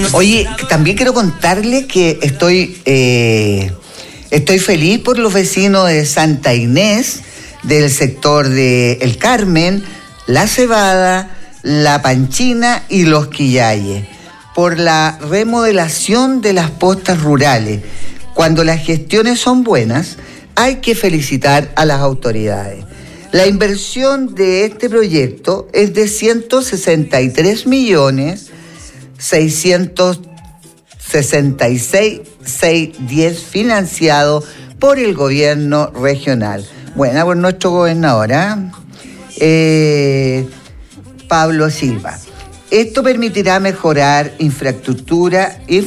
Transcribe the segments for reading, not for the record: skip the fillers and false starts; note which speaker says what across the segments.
Speaker 1: Oye, también quiero contarles que estoy feliz por los vecinos de Santa Inés, del sector de El Carmen, La Cebada, La Panchina y Los Quillayes, por la remodelación de las postas rurales. Cuando las gestiones son buenas, hay que felicitar a las autoridades. La inversión de este proyecto es de 163.666.610 financiado por el gobierno regional. Buena por nuestro gobernador, Pablo Silva. Esto permitirá mejorar infraestructura, y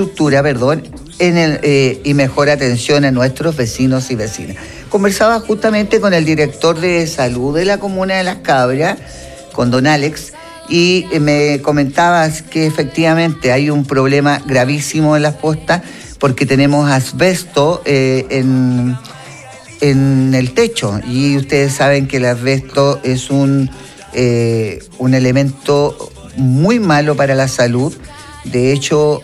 Speaker 1: mejor atención a nuestros vecinos y vecinas. Conversaba justamente con el director de salud de la comuna de Las Cabras, con don Alex, y me comentabas que efectivamente hay un problema gravísimo en las postas porque tenemos asbesto en el techo, y ustedes saben que el asbesto es un elemento muy malo para la salud. De hecho,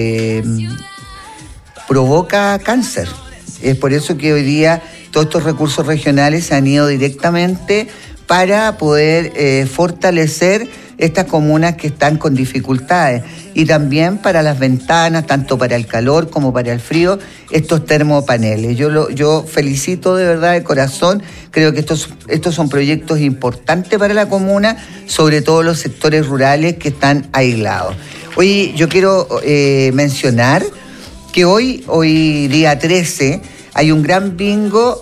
Speaker 1: provoca cáncer. Es por eso que hoy día todos estos recursos regionales se han ido directamente para poder fortalecer estas comunas que están con dificultades, y también para las ventanas, tanto para el calor como para el frío, estos termopaneles. Yo felicito de verdad de corazón. Creo que estos son proyectos importantes para la comuna, sobre todo los sectores rurales que están aislados. Oye, yo quiero mencionar que hoy día 13 hay un gran bingo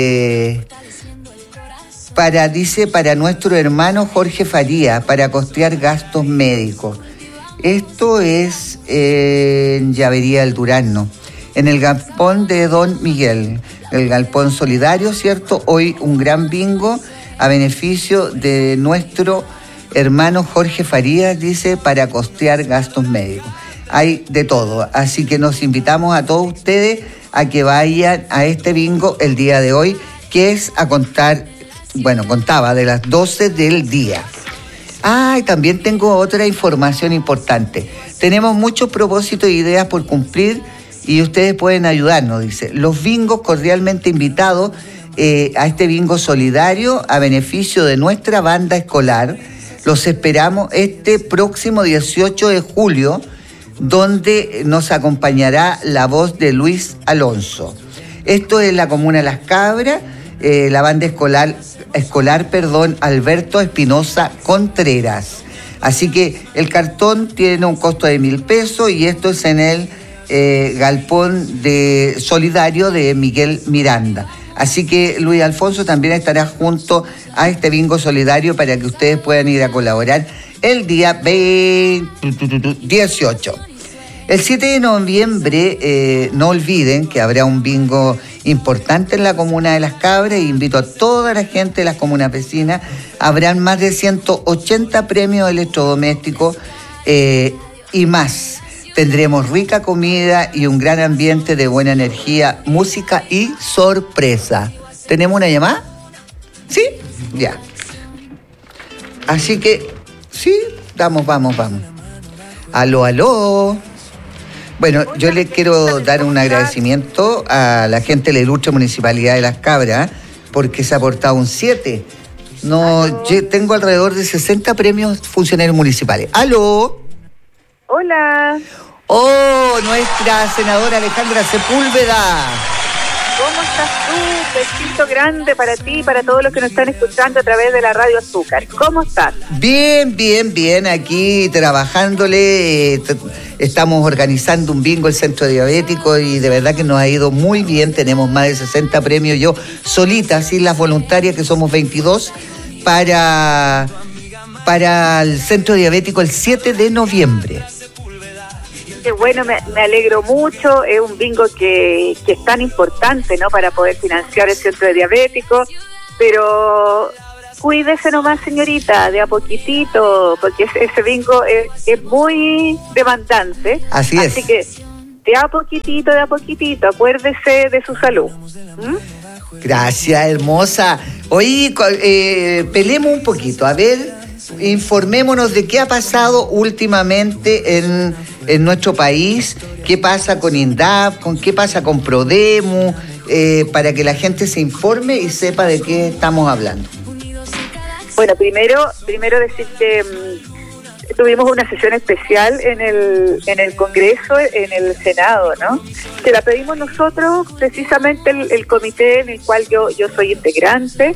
Speaker 1: para nuestro hermano Jorge Faría, para costear gastos médicos. Esto es en Llavería del Durazno, en el galpón de Don Miguel, el galpón solidario, ¿cierto? Hoy un gran bingo a beneficio de nuestro hermano Jorge Farías, dice, para costear gastos médicos. Hay de todo, así que nos invitamos a todos ustedes a que vayan a este bingo el día de hoy, que es contaba de las 12 del día. Y también tengo otra información importante. Tenemos muchos propósitos e ideas por cumplir y ustedes pueden ayudarnos, dice. Los bingos cordialmente invitados a este bingo solidario a beneficio de nuestra banda escolar. Los esperamos este próximo 18 de julio, donde nos acompañará la voz de Luis Alonso. Esto es la comuna de Las Cabras, la banda escolar, Alberto Espinosa Contreras. Así que el cartón tiene un costo de 1.000 pesos y esto es en el galpón de solidario de Miguel Miranda. Así que Luis Alfonso también estará junto a este bingo solidario para que ustedes puedan ir a colaborar el día 18. El 7 de noviembre, no olviden que habrá un bingo importante en la comuna de Las Cabras, y invito a toda la gente de las comunas vecinas. Habrán más de 180 premios electrodomésticos y más. Tendremos rica comida y un gran ambiente de buena energía, música y sorpresa. ¿Tenemos una llamada? ¿Sí? Ya. Así que, sí, vamos. Aló. Bueno, yo le quiero dar un agradecimiento a la gente de la ilustre Municipalidad de Las Cabras, porque se ha aportado un 7. Yo tengo alrededor de 60 premios funcionarios municipales. ¡Aló!
Speaker 2: Hola.
Speaker 1: ¡Oh, nuestra senadora Alejandra Sepúlveda!
Speaker 2: ¿Cómo estás tú? Besito grande para ti y para todos los que nos están escuchando a través de la Radio Azúcar. ¿Cómo estás?
Speaker 1: Bien, aquí trabajándole. Estamos organizando un bingo el Centro Diabético y de verdad que nos ha ido muy bien. Tenemos más de 60 premios, yo solita, sin las voluntarias, que somos 22, para el Centro Diabético el 7 de noviembre.
Speaker 2: Qué bueno, me alegro mucho. Es un bingo que es tan importante, ¿no?, para poder financiar el centro de diabéticos. Pero cuídese nomás, señorita, de a poquitito, porque ese bingo es muy demandante.
Speaker 1: Así es.
Speaker 2: Así que de a poquitito, acuérdese de su salud.
Speaker 1: Gracias, hermosa. Oye, peleemos un poquito, a ver, informémonos de qué ha pasado últimamente en nuestro país? ¿Qué pasa con INDAP? ¿Qué pasa con Prodemu? Para que la gente se informe y sepa de qué estamos hablando.
Speaker 2: Bueno, primero decir que tuvimos una sesión especial en el Congreso, en el Senado, ¿no? Que la pedimos nosotros, precisamente el comité en el cual yo soy integrante,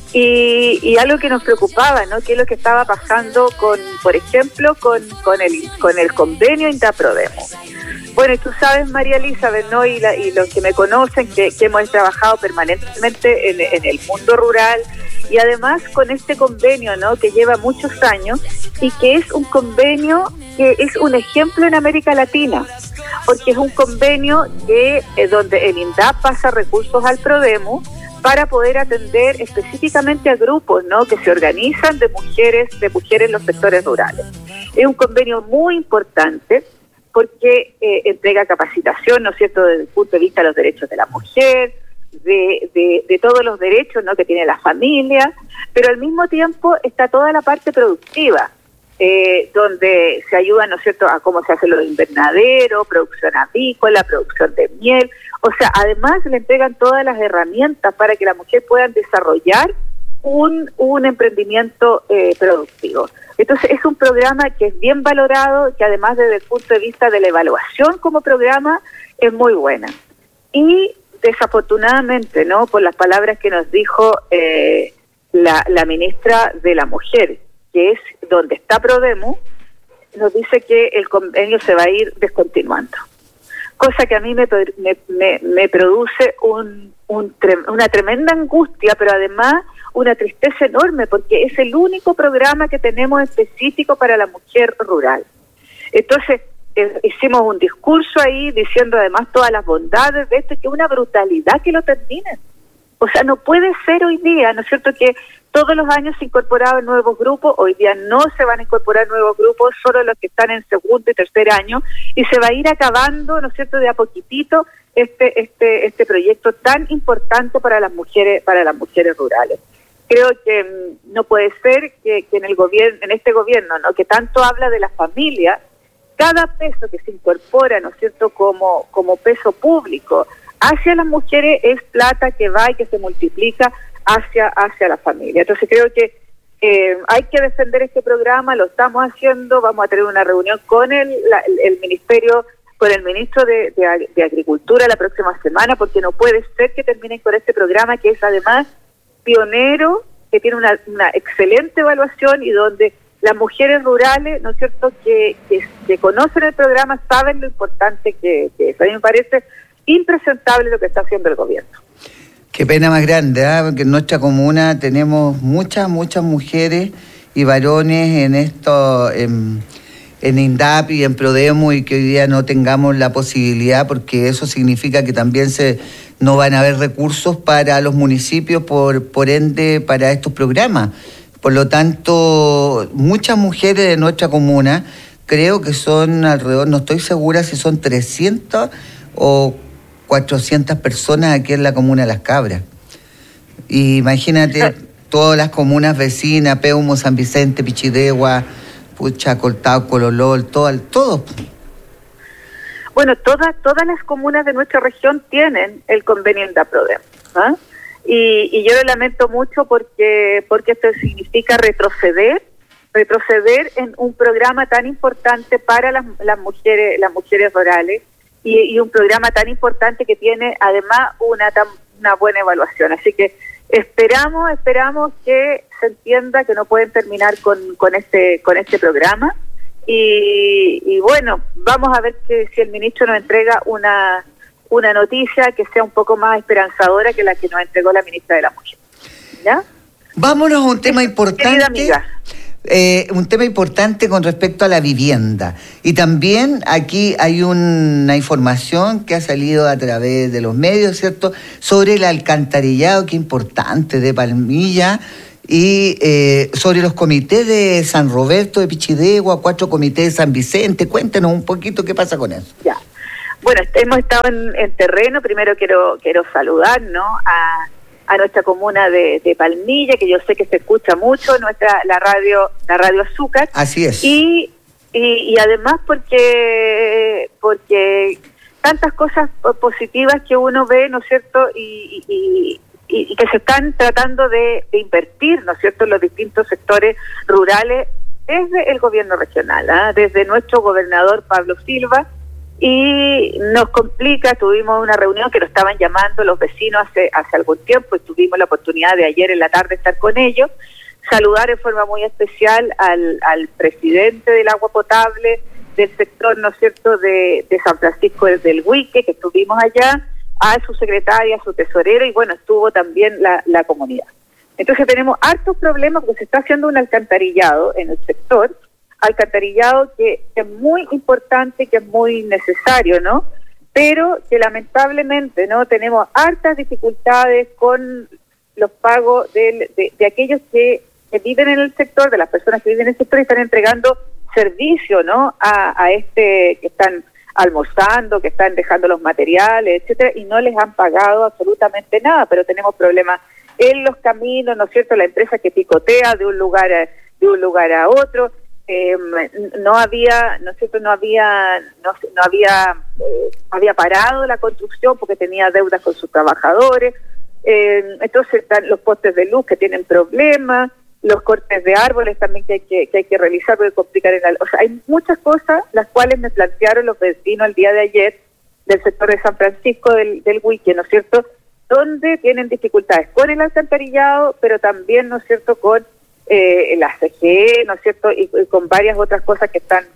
Speaker 2: y algo que nos preocupaba, ¿no? Que es lo que estaba pasando por ejemplo, con el convenio INDAP-Prodemu. Bueno, y tú sabes, María Elizabeth, ¿no? Y los que me conocen, que hemos trabajado permanentemente en el mundo rural, y además con este convenio, ¿no? Que lleva muchos años y que es un convenio que es un ejemplo en América Latina, porque es un convenio que donde el INDAP pasa recursos al Prodemu para poder atender específicamente a grupos, ¿no? Que se organizan de mujeres en los sectores rurales. Es un convenio muy importante porque entrega capacitación, ¿no es cierto?, desde el punto de vista de los derechos de la mujer, de todos los derechos, ¿no?, que tiene la familia, pero al mismo tiempo está toda la parte productiva, donde se ayuda, ¿no es cierto?, a cómo se hace los invernaderos, producción avícola, producción de miel. O sea, además le entregan todas las herramientas para que la mujer pueda desarrollar un emprendimiento productivo. Entonces es un programa que es bien valorado, que además desde el punto de vista de la evaluación como programa es muy buena. Y desafortunadamente, ¿no?, por las palabras que nos dijo la ministra de la Mujer, que es donde está Prodemu, nos dice que el convenio se va a ir descontinuando. Cosa que a mí me produce una tremenda angustia, pero además una tristeza enorme, porque es el único programa que tenemos específico para la mujer rural. Entonces, hicimos un discurso ahí diciendo además todas las bondades de esto, que es una brutalidad que lo terminen. O sea, no puede ser hoy día, ¿no es cierto?, que todos los años se incorporaban nuevos grupos, hoy día no se van a incorporar nuevos grupos, solo los que están en segundo y tercer año, y se va a ir acabando, ¿no es cierto?, de a poquitito este proyecto tan importante para las mujeres rurales. Creo que no puede ser que en este gobierno, ¿no?, que tanto habla de la familia, cada peso que se incorpora, ¿no es cierto?, como peso público hacia las mujeres es plata que va y que se multiplica hacia la familia. Entonces creo que hay que defender este programa, lo estamos haciendo, vamos a tener una reunión con el ministerio, con el ministro de Agricultura la próxima semana, porque no puede ser que terminen con este programa que es además pionero, que tiene una excelente evaluación y donde las mujeres rurales, ¿no es cierto?, que conocen el programa saben lo importante que es. A mí me parece impresentable lo que está haciendo el gobierno.
Speaker 1: Qué pena más grande, porque en nuestra comuna tenemos muchas mujeres y varones en esto, en INDAP y en Prodemu, y que hoy día no tengamos la posibilidad, porque eso significa que también no van a haber recursos para los municipios, por ende, para estos programas. Por lo tanto, muchas mujeres de nuestra comuna, creo que son alrededor, no estoy segura si son 300 o 400 personas aquí en la comuna de Las Cabras. Y imagínate todas las comunas vecinas, Peumo, San Vicente, Pichidegua, Pucha, Coltao, Cololol, todo.
Speaker 2: Bueno, todas las comunas de nuestra región tienen el convenio INDAP-Prodemu, ¿ah? Y yo lo lamento mucho porque esto significa retroceder en un programa tan importante para las mujeres rurales y un programa tan importante que tiene además una buena evaluación. Así que esperamos que se entienda que no pueden terminar con este programa y bueno, vamos a ver si el ministro nos entrega una noticia que sea un poco más esperanzadora que la que nos entregó la ministra de la Mujer. ¿Ya?
Speaker 1: Vámonos a un tema importante.
Speaker 2: Amiga.
Speaker 1: Un tema importante con respecto a la vivienda. Y también aquí hay una información que ha salido a través de los medios, ¿cierto?, sobre el alcantarillado, que es importante, de Palmilla, y sobre los comités de San Roberto, de Pichidegua, 4 comités de San Vicente. Cuéntenos un poquito qué pasa con eso.
Speaker 2: Ya. Bueno, hemos estado en terreno. Primero quiero saludar, ¿no?, a nuestra comuna de Palmilla, que yo sé que se escucha mucho, la radio Azúcar.
Speaker 1: Así es.
Speaker 2: Y y además porque tantas cosas positivas que uno ve, ¿no es cierto?, y que se están tratando de invertir, ¿no es cierto?, en los distintos sectores rurales desde el gobierno regional, desde nuestro gobernador Pablo Silva, y nos complica. Tuvimos una reunión que nos estaban llamando los vecinos hace algún tiempo, y tuvimos la oportunidad de ayer en la tarde estar con ellos, saludar en forma muy especial al presidente del agua potable del sector, ¿no es cierto?, de San Francisco del Huique, que estuvimos allá, a su secretaria, a su tesorero, y bueno, estuvo también la comunidad. Entonces tenemos hartos problemas porque se está haciendo un alcantarillado en el sector, alcantarillado que es muy importante, que es muy necesario, ¿no? Pero que lamentablemente no tenemos hartas dificultades con los pagos de aquellos que viven en el sector, de las personas que viven en el sector y están entregando servicio, ¿no?, a que están almorzando, que están dejando los materiales, etcétera, y no les han pagado absolutamente nada. Pero tenemos problemas en los caminos, ¿no es cierto?, la empresa que picotea de un lugar a otro. No había, ¿no es cierto?, había parado la construcción porque tenía deudas con sus trabajadores. Entonces están los postes de luz que tienen problemas, los cortes de árboles también que hay que realizar porque complicar o sea, hay muchas cosas las cuales me plantearon los vecinos el día de ayer del sector de San Francisco del Huique, ¿no es cierto?, donde tienen dificultades con el alcantarillado, pero también, ¿no es cierto?, con la CGE, ¿no es cierto?, y con varias otras cosas que están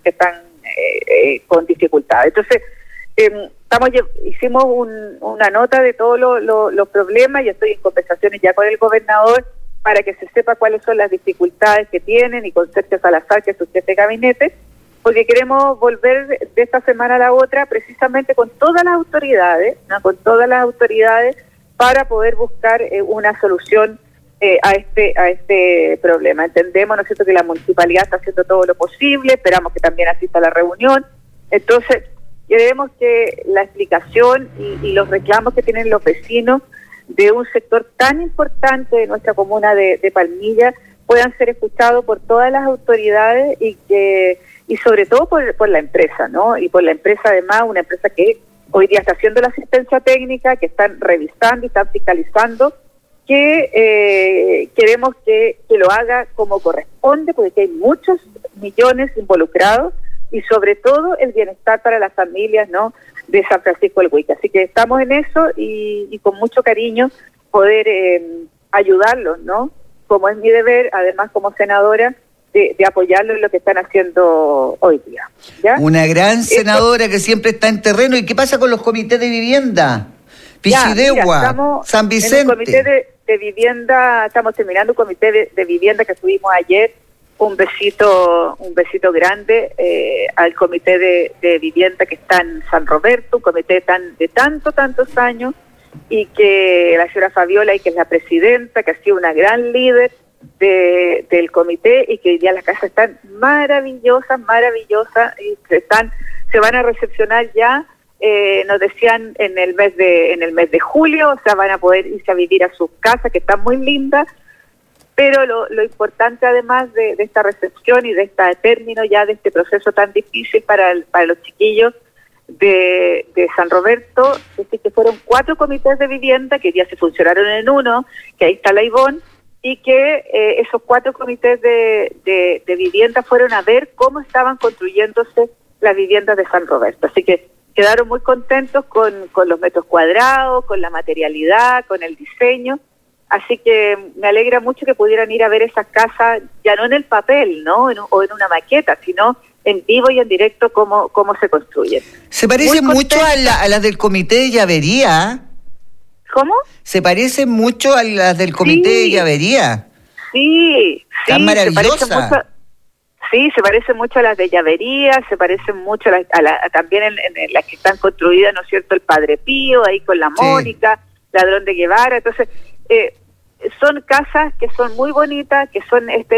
Speaker 2: con dificultades. Entonces, hicimos una nota de todos los problemas, y estoy en conversaciones ya con el gobernador para que se sepa cuáles son las dificultades que tienen, y con Sergio Salazar, que es su jefe de gabinete, porque queremos volver de esta semana a la otra precisamente con todas las autoridades, ¿no?, con todas las autoridades, para poder buscar una solución a este problema. Entendemos, ¿no es cierto?, que la municipalidad está haciendo todo lo posible, esperamos que también asista a la reunión. Entonces, queremos que la explicación y los reclamos que tienen los vecinos de un sector tan importante de nuestra comuna de Palmilla puedan ser escuchados por todas las autoridades, y sobre todo por la empresa, ¿no? Y por la empresa, además, una empresa que hoy día está haciendo la asistencia técnica, que están revisando y están fiscalizando, que queremos que lo haga como corresponde, porque hay muchos millones involucrados, y sobre todo el bienestar para las familias, ¿no?, de San Francisco del Huique. Así que estamos en eso, y con mucho cariño poder ayudarlos, ¿no?, como es mi deber, además como senadora, de apoyarlos en lo que están haciendo hoy día, ¿ya?
Speaker 1: Una gran senadora que siempre está en terreno. ¿Y qué pasa con los comités de vivienda? Pichidegua, San Vicente.
Speaker 2: En el comité de vivienda, estamos terminando un comité de vivienda que tuvimos ayer. Un besito grande al comité de vivienda que está en San Roberto, un comité de tantos años, y que la señora Fabiola, y que es la presidenta, que ha sido una gran líder del comité, y que hoy día las casas están maravillosas, y se van a recepcionar ya, nos decían en el mes de julio, o sea, van a poder irse a vivir a sus casas, que están muy lindas. Pero lo importante, además de esta recepción y de este término ya de este proceso tan difícil para los chiquillos de San Roberto, es que fueron 4 comités de vivienda que ya se funcionaron en uno, que ahí está la Ivonne, y que esos 4 comités de vivienda fueron a ver cómo estaban construyéndose las viviendas de San Roberto. Así que quedaron muy contentos con los metros cuadrados, con la materialidad, con el diseño. Así que me alegra mucho que pudieran ir a ver esas casas, ya no en el papel, ¿no?, o en una maqueta, sino en vivo y en directo cómo se construyen.
Speaker 1: Se parecen mucho a las del comité de llavería.
Speaker 2: ¿Cómo?
Speaker 1: Se parecen mucho a las del comité de llavería.
Speaker 2: Sí.
Speaker 1: Tan maravillosas.
Speaker 2: Se parecen mucho a las de llavería, se parecen mucho también en las que están construidas, ¿no es cierto?, el Padre Pío, ahí con la Mónica, Ladrón de Guevara. Entonces, son casas que son muy bonitas, que son el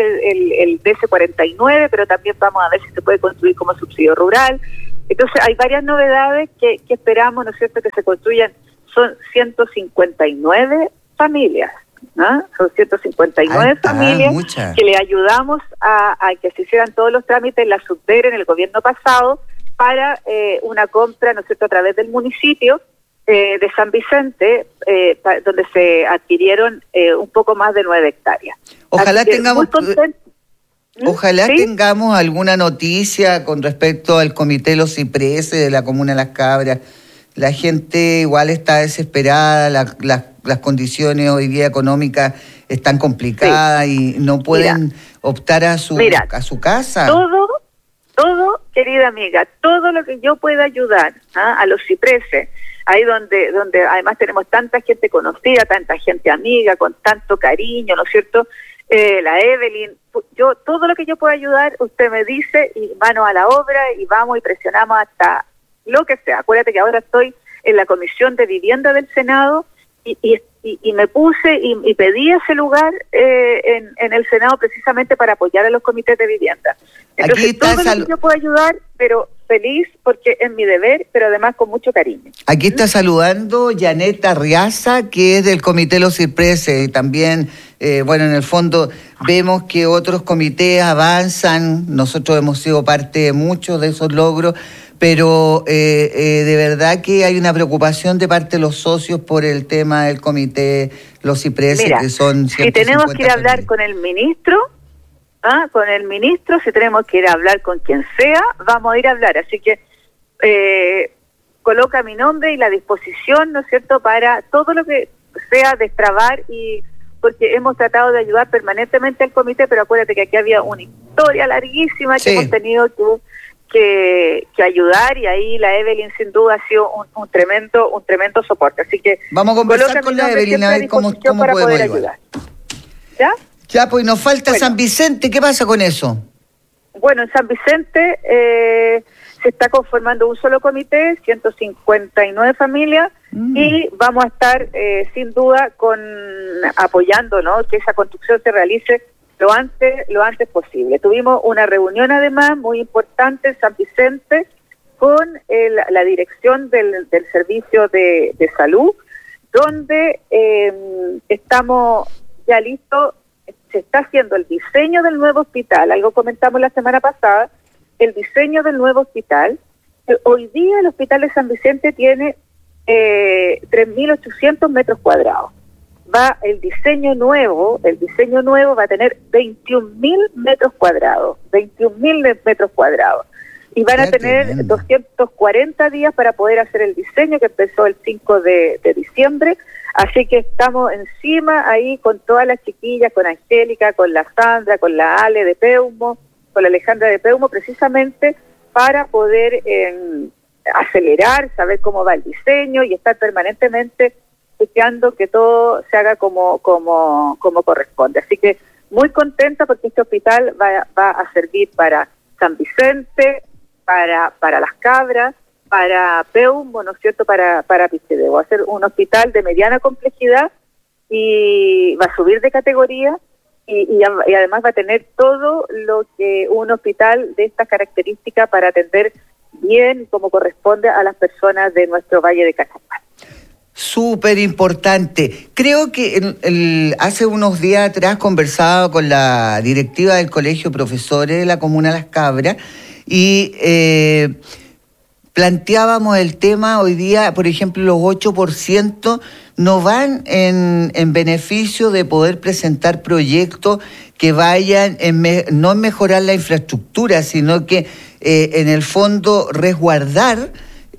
Speaker 2: DC49, pero también vamos a ver si se puede construir como subsidio rural. Entonces hay varias novedades que esperamos, ¿no es cierto?, que se construyan. Son 159 familias, ¿ah? Son 159 familias
Speaker 1: muchas.
Speaker 2: que le ayudamos a que se hicieran todos los trámites en la Subdere en el gobierno pasado para una compra, ¿no es cierto?, a través del municipio de San Vicente, donde se adquirieron un poco más de 9 hectáreas.
Speaker 1: Ojalá tengamos... Ojalá
Speaker 2: ¿sí?
Speaker 1: tengamos alguna noticia con respecto al Comité Los Cipreses de la Comuna de Las Cabras. La gente igual está desesperada, las condiciones hoy día económicas están complicadas, sí, y no pueden optar a su casa.
Speaker 2: Todo, querida amiga, todo lo que yo pueda ayudar a los cipreses, ahí donde además tenemos tanta gente conocida, tanta gente amiga, con tanto cariño, ¿no es cierto?, la Evelyn, yo todo lo que yo pueda ayudar, usted me dice, y mano a la obra, y vamos y presionamos hasta lo que sea. Acuérdate que ahora estoy en la Comisión de Vivienda del Senado, y me puse y pedí ese lugar en el Senado precisamente para apoyar a los comités de vivienda. Entonces,
Speaker 1: aquí está
Speaker 2: todo lo que yo puedo ayudar, pero feliz porque es mi deber, pero además con mucho cariño.
Speaker 1: Aquí está saludando Janet Arriaza, que es del Comité Los Cipreses. También, bueno, en el fondo vemos que otros comités avanzan. Nosotros hemos sido parte de muchos de esos logros, pero de verdad que hay una preocupación de parte de los socios por el tema del Comité Los Cipreses. Mira, que son 150
Speaker 2: si tenemos que ir a hablar
Speaker 1: familias.
Speaker 2: con el ministro, si tenemos que ir a hablar con quien sea, vamos a ir a hablar. Así que coloca mi nombre y la disposición, ¿no es cierto?, para todo lo que sea destrabar, y porque hemos tratado de ayudar permanentemente al comité, pero acuérdate que aquí había una historia larguísima que hemos tenido que ayudar, y ahí la Evelyn sin duda ha sido un tremendo soporte. Así que
Speaker 1: vamos a conversar con la Evelyn a ver cómo podemos ayudar.
Speaker 2: ¿Ya?
Speaker 1: Ya, pues nos falta San Vicente. ¿Qué pasa con eso?
Speaker 2: Bueno, en San Vicente se está conformando un solo comité, 159 familias, y vamos a estar sin duda apoyando, ¿no?, que esa construcción se realice lo antes posible. Tuvimos una reunión además muy importante en San Vicente con la dirección del servicio de salud, donde estamos ya listos. Se está haciendo el diseño del nuevo hospital, algo comentamos la semana pasada, el diseño del nuevo hospital. Hoy día el hospital de San Vicente tiene 3.800 metros cuadrados. El diseño nuevo va a tener 21.000 metros cuadrados, 21.000 metros cuadrados. Y van a tener 240 días para poder hacer el diseño, que empezó el 5 de diciembre. Así que estamos encima ahí con todas las chiquillas, con Angélica, con la Sandra, con la Ale de Peumo, con la Alejandra de Peumo, precisamente para poder acelerar, saber cómo va el diseño y estar permanentemente chequeando que todo se haga como corresponde. Así que muy contenta porque este hospital va a servir para San Vicente, para Las Cabras, para Peumo, ¿no es cierto?, para Pichidegua. Va a ser un hospital de mediana complejidad y va a subir de categoría y además va a tener todo lo que un hospital de estas características para atender bien como corresponde a las personas de nuestro Valle de Callampa.
Speaker 1: Súper importante. Creo que hace unos días atrás conversaba con la directiva del Colegio de Profesores de la Comuna de Las Cabras y planteábamos el tema. Hoy día, por ejemplo, los 8% no van en beneficio de poder presentar proyectos que vayan no en mejorar la infraestructura, sino que en el fondo resguardar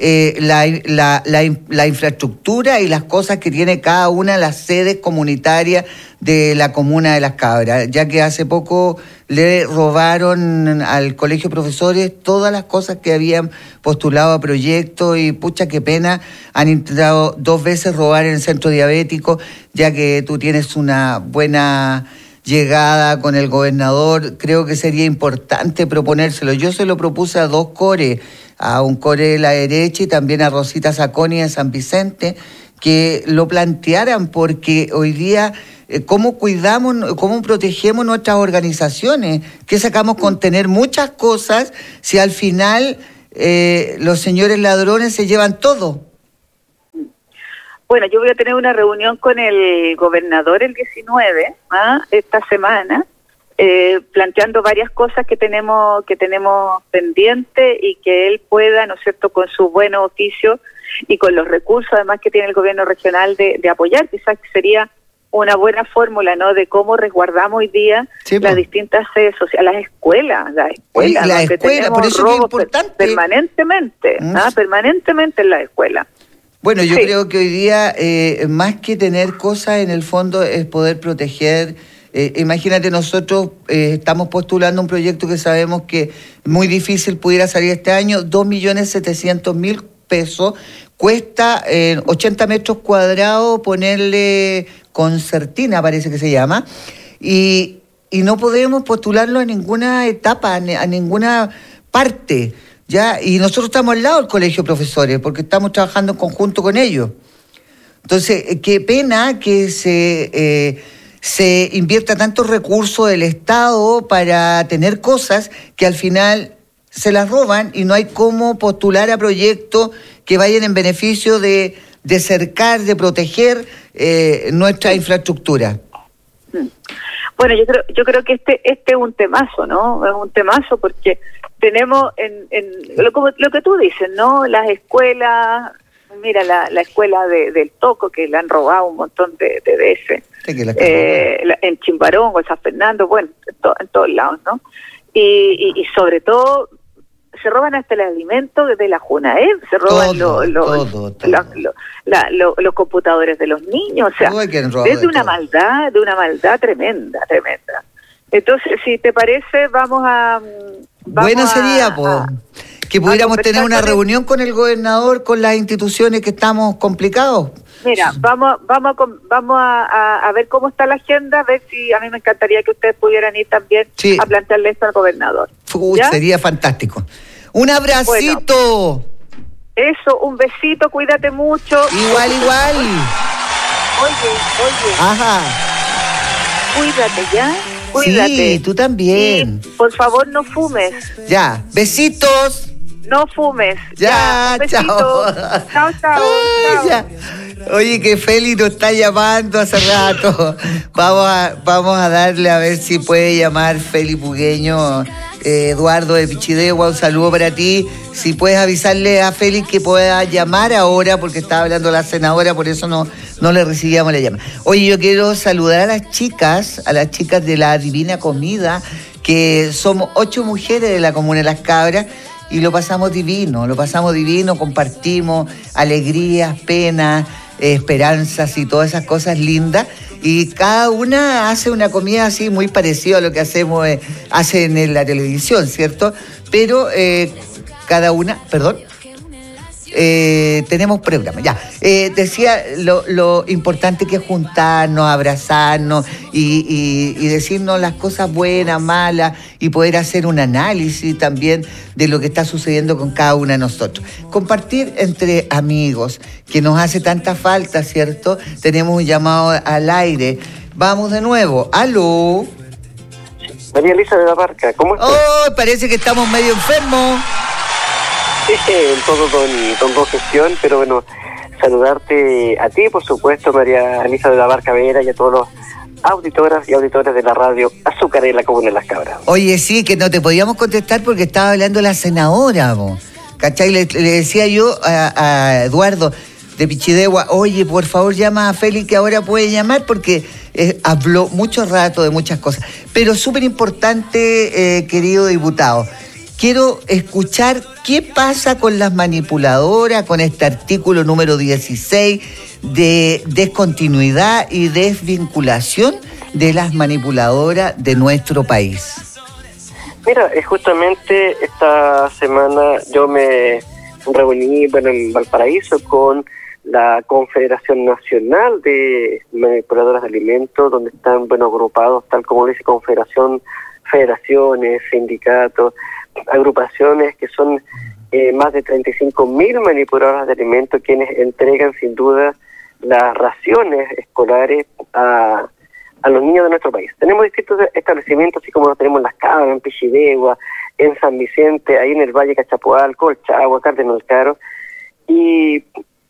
Speaker 1: la infraestructura y las cosas que tiene cada una de las sedes comunitarias de la Comuna de Las Cabras, ya que hace poco le robaron al Colegio de Profesores todas las cosas que habían postulado a proyectos, y pucha, qué pena, han intentado 2 veces robar en el centro diabético, ya que tú tienes una buena llegada con el gobernador. Creo que sería importante proponérselo. Yo se lo propuse a 2 cores, a un core de la derecha y también a Rosita Saconi de San Vicente, que lo plantearan, porque hoy día cómo cuidamos, cómo protegemos nuestras organizaciones, qué sacamos con tener muchas cosas si al final los señores ladrones se llevan todo.
Speaker 2: Bueno, yo voy a tener una reunión con el gobernador el 19, esta semana, planteando varias cosas que tenemos pendientes y que él pueda, ¿no es cierto?, con su buen oficio y con los recursos además que tiene el gobierno regional de apoyar. Quizás sería una buena fórmula, ¿no?, de cómo resguardamos hoy día las distintas sedes sociales, las escuelas,
Speaker 1: por eso es importante
Speaker 2: permanentemente, permanentemente en las escuelas.
Speaker 1: Bueno, yo creo que hoy día, más que tener cosas, en el fondo es poder proteger. Imagínate, nosotros estamos postulando un proyecto que sabemos que muy difícil pudiera salir este año, 2.700.000 pesos, cuesta 80 metros cuadrados ponerle concertina, parece que se llama, y no podemos postularlo a ninguna etapa, a ninguna parte. ¿Ya? Y nosotros estamos al lado del colegio de profesores, porque estamos trabajando en conjunto con ellos. Entonces, qué pena que se invierta tantos recursos del Estado para tener cosas que al final se las roban y no hay cómo postular a proyectos que vayan en beneficio de cercar, de proteger nuestra infraestructura.
Speaker 2: Bueno, yo creo que este es un temazo, ¿no? Es un temazo porque tenemos lo que tú dices, ¿no? Las escuelas, mira la escuela del Toco, que le han robado un montón de veces, en Chimbarón o en San Fernando, bueno, en todos lados, ¿no? Y sobre todo se roban hasta el alimento de la Junaed, se roban los computadores de los niños, o sea, es de una maldad tremenda. Entonces, si te parece,
Speaker 1: bueno sería que pudiéramos tener una reunión con el gobernador, con las instituciones que estamos complicados.
Speaker 2: Mira, vamos a ver cómo está la agenda, a ver si a mí me encantaría que ustedes pudieran ir también a plantearle esto al gobernador.
Speaker 1: Sería fantástico. Un abracito.
Speaker 2: Bueno, eso, un besito, cuídate mucho.
Speaker 1: Igual.
Speaker 2: Oye.
Speaker 1: Ajá.
Speaker 2: Cuídate, ¿ya? Cuídate.
Speaker 1: Sí, tú también.
Speaker 2: Y, por favor, no fumes.
Speaker 1: Ya, besitos.
Speaker 2: No fumes.
Speaker 1: Ya, chao.
Speaker 2: Chao.
Speaker 1: Ya. Oye, que Feli nos está llamando hace rato. Vamos a darle a ver si puede llamar Feli Pugueño. Eduardo de Pichidegua, un saludo para ti. Si puedes avisarle a Félix que pueda llamar ahora, porque estaba hablando la senadora, por eso no le recibíamos la llamada. Oye, yo quiero saludar a las chicas de la Divina Comida, que somos 8 mujeres de la Comuna de Las Cabras, y lo pasamos divino, compartimos alegrías, penas, esperanzas y todas esas cosas lindas. Y cada una hace una comida así muy parecida a lo que hacen en la televisión, ¿cierto? Pero cada una, tenemos programa, ya. Decía lo importante que es juntarnos, abrazarnos y decirnos las cosas buenas, malas, y poder hacer un análisis también de lo que está sucediendo con cada una de nosotros. Compartir entre amigos, que nos hace tanta falta, ¿cierto? Tenemos un llamado al aire. Vamos de nuevo. ¡Aló!
Speaker 3: María Elisa de la Barca, ¿cómo estás?
Speaker 1: ¡Oh! Parece que estamos medio enfermos.
Speaker 3: Todo con congestión, pero bueno, saludarte a ti, por supuesto, María Elisa de la Barca Vera, y a todos los auditoras y auditores de la radio Azucarera, Comuna de Las Cabras.
Speaker 1: Oye, sí, que no te podíamos contestar porque estaba hablando la senadora, ¿cachai? Le decía yo a Eduardo de Pichidegua, oye, por favor llama a Félix, que ahora puede llamar, porque habló mucho rato de muchas cosas. Pero súper importante, querido diputado, quiero escuchar qué pasa con las manipuladoras, con este artículo número 16 de descontinuidad y desvinculación de las manipuladoras de nuestro país.
Speaker 3: Mira, justamente esta semana yo me reuní en Valparaíso con la Confederación Nacional de Manipuladoras de Alimentos, donde están agrupados, tal como dice Confederación, federaciones, sindicatos, agrupaciones que son más de 35.000 manipuladoras de alimentos, quienes entregan sin duda las raciones escolares a los niños de nuestro país. Tenemos distintos establecimientos, así como los tenemos en Las Cabras, en Pichidegua, en San Vicente, ahí en el Valle Cachapoal, Colchagua, Cardenal Caro, y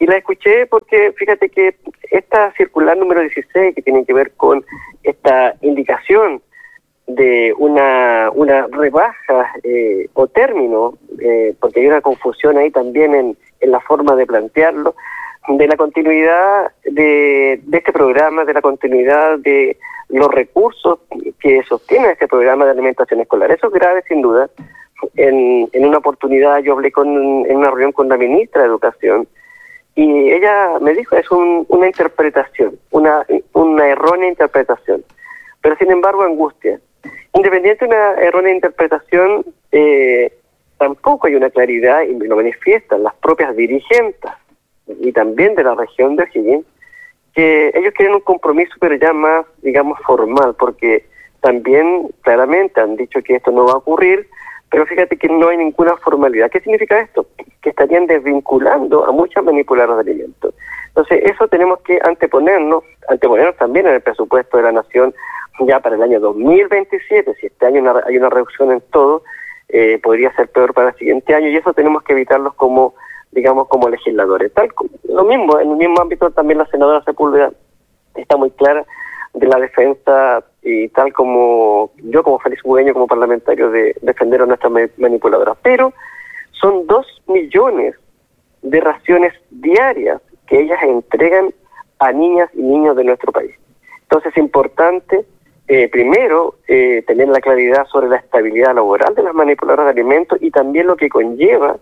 Speaker 3: Y la escuché porque fíjate que esta circular número 16, que tiene que ver con esta indicación de una rebaja o término, porque hay una confusión ahí también en la forma de plantearlo, de la continuidad de este programa, de la continuidad de los recursos que sostienen este programa de alimentación escolar. Eso es grave, sin duda. En una oportunidad yo hablé en una reunión con la ministra de Educación, y ella me dijo, es una interpretación, una errónea interpretación, pero sin embargo angustia. Independiente de una errónea interpretación, tampoco hay una claridad, y lo manifiestan las propias dirigentes y también de la región de O'Higgins, que ellos quieren un compromiso, pero ya más, digamos, formal, porque también claramente han dicho que esto no va a ocurrir, pero fíjate que no hay ninguna formalidad. ¿Qué significa esto? Que estarían desvinculando a muchas manipuladoras de alimentos. Entonces, eso tenemos que anteponernos también en el presupuesto de la Nación ya para el año 2027. Si este año hay una reducción en todo, podría ser peor para el siguiente año, y eso tenemos que evitarlos como legisladores. Lo mismo, en el mismo ámbito también la senadora Sepúlveda está muy clara de la defensa, y tal como yo como Félix Bugueño, como parlamentario, de defender a nuestras manipuladoras. Pero son 2 millones de raciones diarias que ellas entregan a niñas y niños de nuestro país. Entonces es importante, primero, tener la claridad sobre la estabilidad laboral de las manipuladoras de alimentos, y también lo que conlleva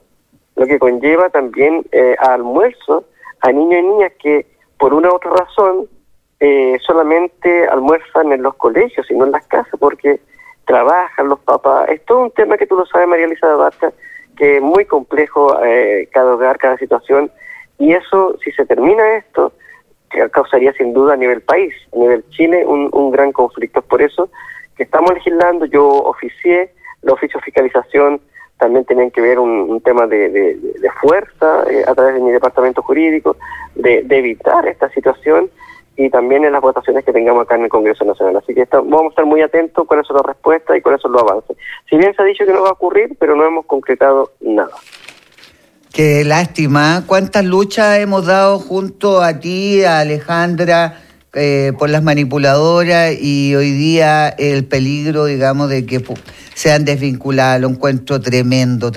Speaker 3: también a almuerzo a niños y niñas que por una u otra razón solamente almuerzan en los colegios y no en las casas porque trabajan los papás. Es todo un tema que tú lo sabes, María Elisa Barca, que es muy complejo, cada hogar, cada situación, y eso, si se termina esto, causaría sin duda a nivel país, a nivel Chile, un gran conflicto. Es por eso que estamos legislando. Yo oficié, los oficios de fiscalización también tenían que ver un tema de fuerza a través de mi departamento jurídico, de evitar esta situación, y también en las votaciones que tengamos acá en el Congreso Nacional. Así que vamos a estar muy atentos cuáles son las respuestas y cuáles son los avances. Si bien se ha dicho que no va a ocurrir, pero no hemos concretado nada.
Speaker 1: Qué lástima. ¿Cuántas luchas hemos dado junto a ti, a Alejandra, por las manipuladoras, y hoy día el peligro, digamos, de que sean desvinculadas? Lo encuentro tremendo.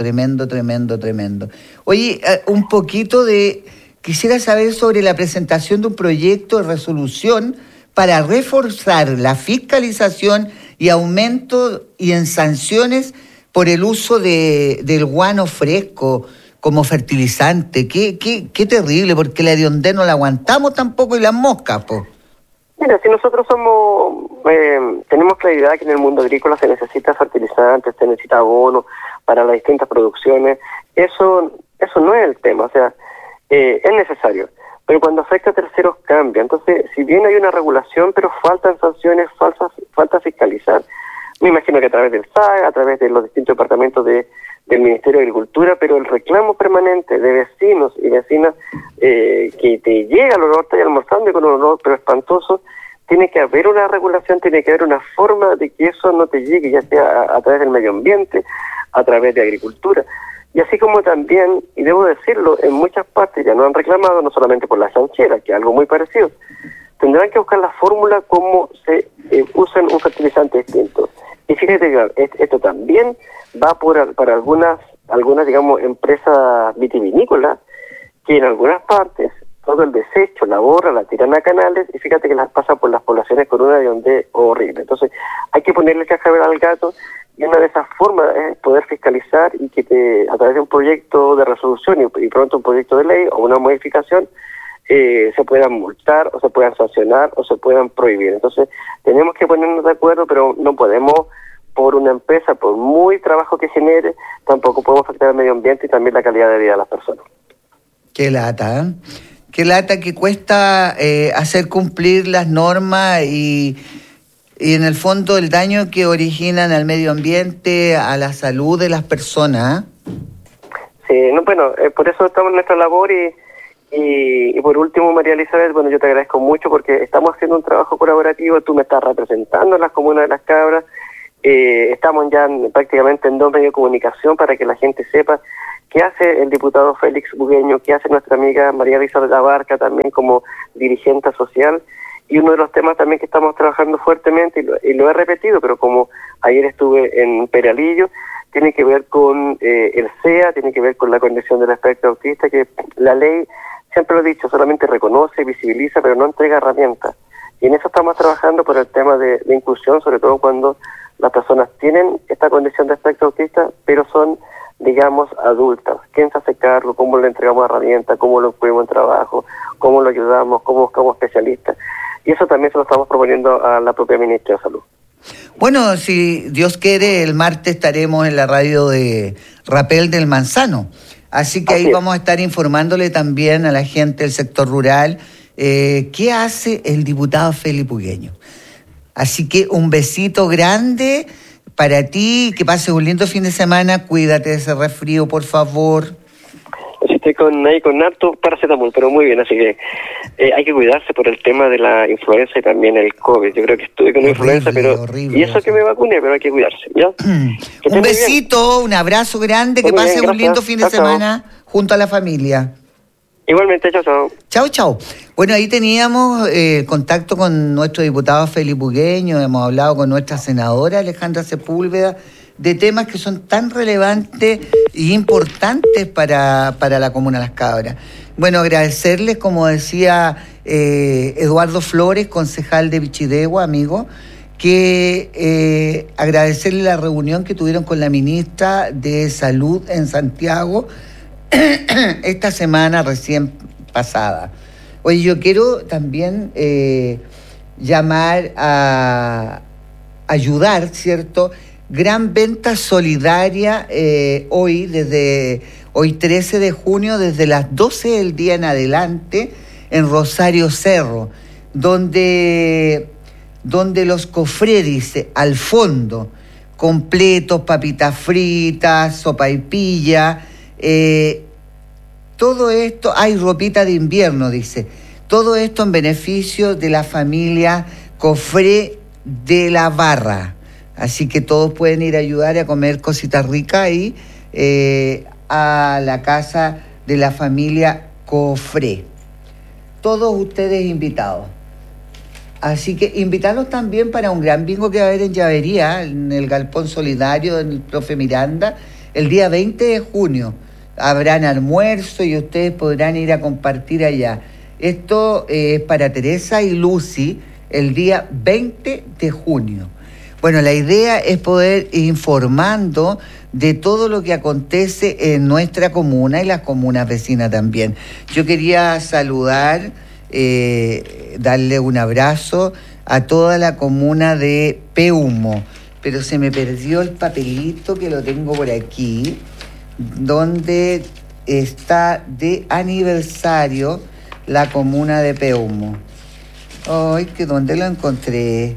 Speaker 1: Oye, un poquito quisiera saber sobre la presentación de un proyecto de resolución para reforzar la fiscalización y aumento y en sanciones por el uso del guano fresco como fertilizante. Qué terrible, porque la hediondez no la aguantamos tampoco, y las moscas, po.
Speaker 3: Mira, si nosotros tenemos claridad que en el mundo agrícola se necesita fertilizantes, se necesita abono para las distintas producciones, eso no es el tema, o sea, es necesario, pero cuando afecta a terceros cambia. Entonces, si bien hay una regulación, pero faltan sanciones, falta fiscalizar. Me imagino que a través del SAG, a través de los distintos departamentos del Ministerio de Agricultura, pero el reclamo permanente de vecinos y vecinas que te llega el olor, estás almorzando con un olor pero espantoso, tiene que haber una regulación, tiene que haber una forma de que eso no te llegue, ya sea a través del medio ambiente, a través de agricultura. Y así como también, y debo decirlo, en muchas partes ya no han reclamado, no solamente por la chanchera, que es algo muy parecido, tendrán que buscar la fórmula cómo se usan un fertilizante distinto. Y fíjate que esto también va para algunas, digamos, empresas vitivinícolas, que en algunas partes todo el desecho, la borra, la tiran a canales, y fíjate que las pasa por las poblaciones con una hediondez horrible. Entonces hay que ponerle cascabel al gato, y una de esas formas es poder fiscalizar, y que a través de un proyecto de resolución y pronto un proyecto de ley o una modificación se puedan multar o se puedan sancionar o se puedan prohibir. Entonces tenemos que ponernos de acuerdo, pero no podemos, por una empresa, por muy trabajo que genere, tampoco podemos afectar al medio ambiente y también la calidad de vida de las personas.
Speaker 1: Qué lata, ¿eh? Qué lata que cuesta hacer cumplir las normas y en el fondo el daño que originan al medio ambiente, a la salud de las personas.
Speaker 3: Sí, por eso estamos en nuestra labor, y por último, María Elizabeth, yo te agradezco mucho porque estamos haciendo un trabajo colaborativo, tú me estás representando en las comunas de Las Cabras, estamos ya prácticamente en 2 medios de comunicación para que la gente sepa ¿Qué hace el diputado Félix Bugueño? ¿Qué hace nuestra amiga María Elizabeth Abarca también como dirigente social? Y uno de los temas también que estamos trabajando fuertemente, y lo he repetido, pero como ayer estuve en Peralillo, tiene que ver con el CEA, tiene que ver con la condición del espectro autista, que la ley, siempre lo he dicho, solamente reconoce, visibiliza, pero no entrega herramientas. Y en eso estamos trabajando por el tema de inclusión, sobre todo cuando las personas tienen esta condición de espectro autista, pero son, digamos, adultas. ¿Quién se hace cargo? ¿Cómo le entregamos herramientas? ¿Cómo lo incluimos en trabajo? ¿Cómo lo ayudamos? ¿Cómo buscamos especialistas? Y eso también se lo estamos proponiendo a la propia Ministra de Salud.
Speaker 1: Bueno, si Dios quiere, el martes estaremos en la radio de Rapel del Manzano. Así que ahí vamos a estar informándole también a la gente del sector rural qué hace el diputado Félix Bugueño. Así que un besito grande para ti, que pases un lindo fin de semana, cuídate de ese resfrío, por favor.
Speaker 3: Estoy con harto paracetamol, pero muy bien, así que hay que cuidarse por el tema de la influenza y también el COVID. Yo creo que estuve con influenza, pero horrible, y eso que me vacuné, pero hay que cuidarse, ¿ya?
Speaker 1: Un besito, un abrazo grande, que pases un lindo fin de semana junto a la familia.
Speaker 3: Igualmente, chao, chao.
Speaker 1: Chao, chao. Bueno, ahí teníamos contacto con nuestro diputado Félix Bugueño, hemos hablado con nuestra senadora Alejandra Sepúlveda, de temas que son tan relevantes y importantes para la comuna Las Cabras. Bueno, agradecerles, como decía Eduardo Flores, concejal de Vichidegua, amigo, que agradecerle la reunión que tuvieron con la ministra de Salud en Santiago esta semana recién pasada. Oye, yo quiero también llamar a ayudar, ¿cierto?, gran venta solidaria hoy 13 de junio, desde las 12 del día en adelante, en Rosario Cerro, donde los cofrés, dice, al fondo, completos, papitas fritas, sopaipilla, todo esto, hay ropita de invierno, dice, todo esto en beneficio de la familia Cofré de la Barra. Así que todos pueden ir a ayudar a comer cositas ricas ahí a la casa de la familia Cofré. Todos ustedes invitados. Así que invitarlos también para un gran bingo que va a haber en Llavería, en el Galpón Solidario del profe Miranda, el día 20 de junio. Habrán almuerzo y ustedes podrán ir a compartir allá. Esto es para Teresa y Lucy el día 20 de junio. Bueno, la idea es poder ir informando de todo lo que acontece en nuestra comuna y las comunas vecinas también. Yo quería saludar, darle un abrazo a toda la comuna de Peumo, pero se me perdió el papelito que lo tengo por aquí, donde está de aniversario la comuna de Peumo. Ay, que ¿dónde lo encontré?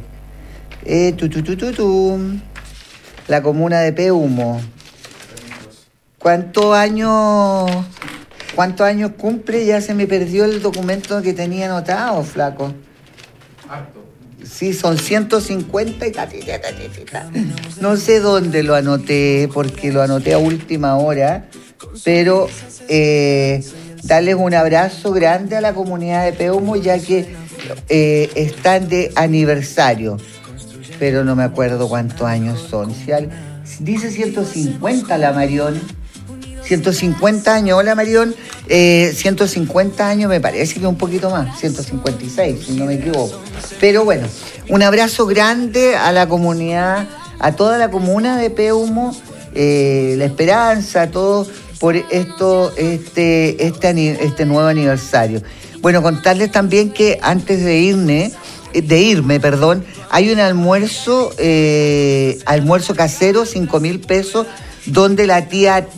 Speaker 1: La comuna de Peumo. ¿Cuántos años cumple? Ya se me perdió el documento que tenía anotado, flaco. Harto. Sí, son 150 y tatita. No sé dónde lo anoté, porque lo anoté a última hora, pero darles un abrazo grande a la comunidad de Peumo, ya que están de aniversario. Pero no me acuerdo cuántos años son. Dice 150 la Marión. 150 años. Hola, Marión. 150 años, me parece que un poquito más. 156, si no me equivoco. Pero bueno, un abrazo grande a la comunidad, a toda la comuna de Peumo, La Esperanza, a todos por este nuevo aniversario. Bueno, contarles también que antes de irme, hay un almuerzo casero, 5,000 pesos, donde la tía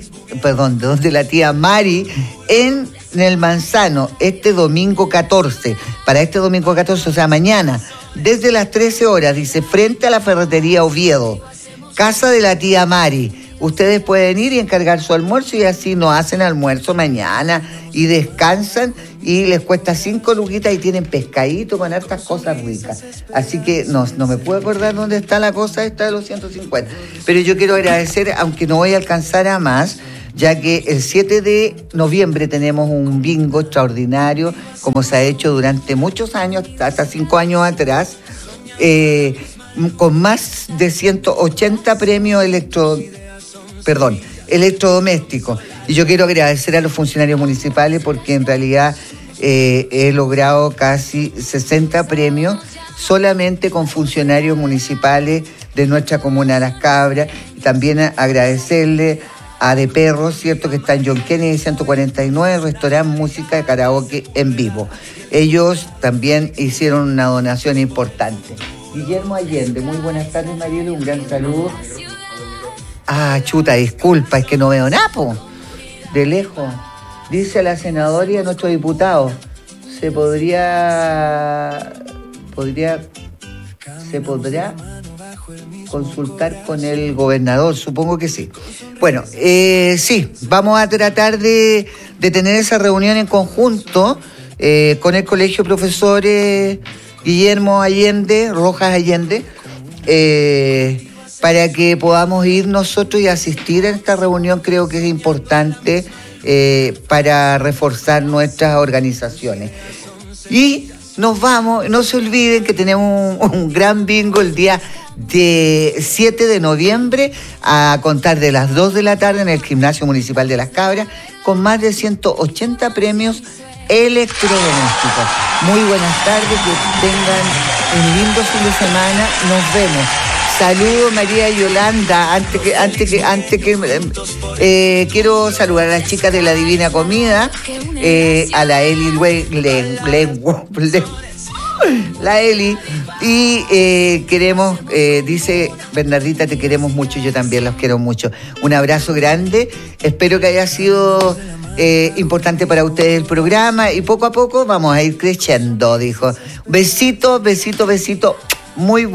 Speaker 1: Mari en el Manzano, este domingo 14, para este domingo 14, o sea, mañana, desde las 13 horas, dice, frente a la ferretería Oviedo, casa de la tía Mari. Ustedes pueden ir y encargar su almuerzo y así no hacen almuerzo mañana y descansan y les cuesta 5 luquitas y tienen pescadito con hartas cosas ricas. Así que no me puedo acordar dónde está la cosa esta de los 150. Pero yo quiero agradecer, aunque no voy a alcanzar a más, ya que el 7 de noviembre tenemos un bingo extraordinario, como se ha hecho durante muchos años, hasta 5 años atrás, con más de 180 premios electrodomésticos. Y yo quiero agradecer a los funcionarios municipales porque en realidad he logrado casi 60 premios solamente con funcionarios municipales de nuestra comuna Las Cabras. Y también agradecerle a De Perros, ¿cierto?, que está en John Kennedy 149, restaurante, música, karaoke en vivo. Ellos también hicieron una donación importante. Guillermo Allende, muy buenas tardes, Mariela, un gran saludo. Ah, chuta, disculpa, es que no veo nada, po. De lejos. Dice a la senadora y a nuestro diputado, se podrá consultar con el gobernador, supongo que sí. Bueno, sí, vamos a tratar de tener esa reunión en conjunto con el Colegio de Profesores Guillermo Allende, Rojas Allende, para que podamos ir nosotros y asistir a esta reunión. Creo que es importante para reforzar nuestras organizaciones. Y nos vamos, no se olviden que tenemos un gran bingo el día de 7 de noviembre a contar de las 2 de la tarde en el Gimnasio Municipal de Las Cabras, con más de 180 premios electrodomésticos. Muy buenas tardes, que tengan un lindo fin de semana, nos vemos. Saludos, María Yolanda. Antes que quiero saludar a las chicas de la Divina Comida, a la Eli la Eli, y queremos, dice Bernardita, te queremos mucho, yo también los quiero mucho. Un abrazo grande, espero que haya sido importante para ustedes el programa, y poco a poco vamos a ir creciendo, dijo. Besito, besito, besito, muy bueno.